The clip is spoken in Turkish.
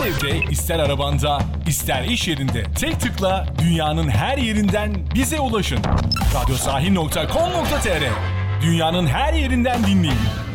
evde, ister arabanda, ister iş yerinde tek tıkla dünyanın her yerinden bize ulaşın. Radyosahil.com.tr. Dünyanın her yerinden dinleyin.